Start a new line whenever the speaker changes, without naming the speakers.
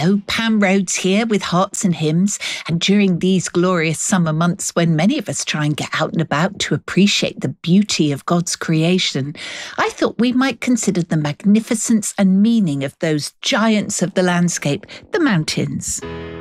Pam Rhodes here with Hearts and Hymns, and during these glorious summer months when many of us try and get out and about to appreciate the beauty of God's creation, I thought we might consider the magnificence and meaning of those giants of the landscape, the mountains.